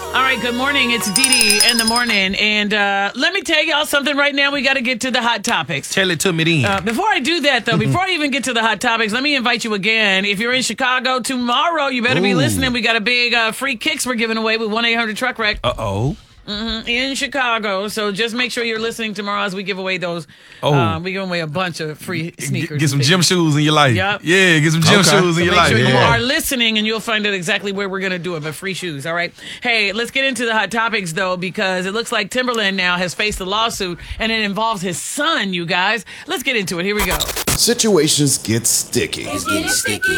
All right, good morning. It's Dee Dee in the morning. And let me tell y'all something right now. We got to get to the hot topics. Tell it to me then. Before I do that, though, before I even get to the hot topics, let me invite you again. If you're in Chicago tomorrow, you better be listening. We got a big free kicks we're giving away with 1-800-TRUCK-WRECK. Uh-oh. In Chicago. So just make sure you're listening tomorrow as we give away those. We give away a bunch of free sneakers. Get some gym shoes in your life. Yep. Yeah, get some gym shoes in your Make life. sure you are listening, and you'll find out exactly where we're going to do it, but free shoes, all right? Hey, let's get into the hot topics, though, because it looks like Timberland now has faced a lawsuit, and it involves his son, you guys. Let's get into it. Here we go. Situations get sticky. It's getting sticky.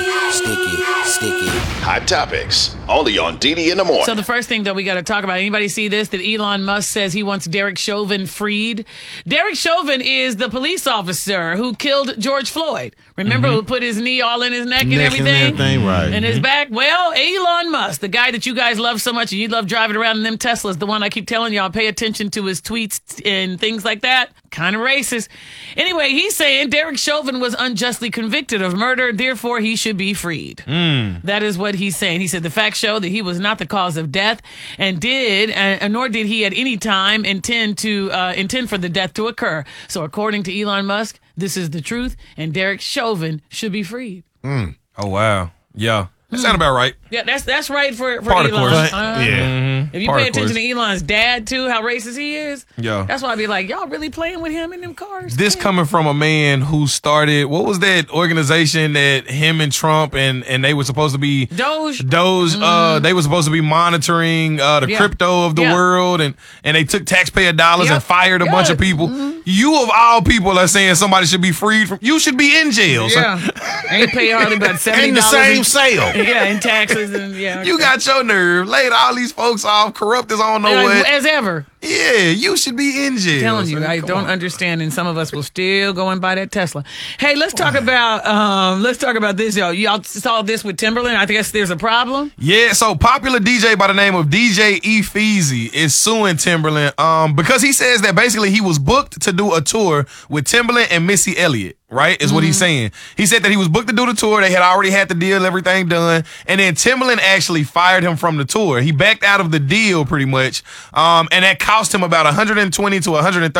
Hot topics, only on Dee Dee in the morning. So the first thing that we got to talk about, anybody see this, that Elon Musk says he wants Derek Chauvin freed? Derek Chauvin is the police officer who killed George Floyd. Remember, who put his knee all in his neck and everything? Right. And his back? Well, Elon Musk, the guy that you guys love so much and you love driving around in them Teslas, the one I keep telling y'all, pay attention to his tweets and things like that. Kind of racist. Anyway, he's saying Derek Chauvin was unjustly convicted of murder, therefore he should be freed. That is what he's saying. He said the facts show that he was not the cause of death and nor did he at any time intend for the death to occur. So according to Elon Musk, this is the truth, and Derek Chauvin should be freed. Oh, wow. Yeah. That sounds about right. Yeah, that's right for Part of Elon. course. If you pay attention to Elon's dad, too, how racist he is, Yeah. that's why I be like, y'all really playing with him in them cars? This coming from a man who started, what was that organization that him and Trump and they were supposed to be Doge. They were supposed to be monitoring the crypto of the world, and they took taxpayer dollars and fired a bunch of people. You of all people are saying somebody should be freed from, you should be in jail. Yeah. Ain't pay hardly about $70. In the same sale. Yeah, in taxes and You got your nerve. Laid all these folks off, corrupt as I don't know what. As ever. Yeah, you should be in jail. I'm telling you, I don't understand, and some of us will still go and buy that Tesla. Hey, let's talk about this, y'all. Y'all saw this with Timberland. I guess there's a problem. Yeah, so popular DJ by the name of DJ Efeezy is suing Timberland because he says that basically he was booked to do a tour with Timberland and Missy Elliott. Right, is what he's saying. He said that he was booked to do the tour. They had already had the deal, everything done. And then Timberland actually fired him from the tour. He backed out of the deal pretty much. And that cost him about $120,000 to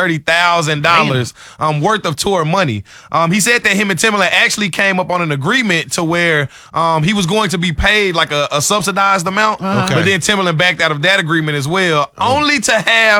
$130,000 worth of tour money. He said that him and Timberland actually came up on an agreement to where he was going to be paid like a subsidized amount. But then Timberland backed out of that agreement as well, only to have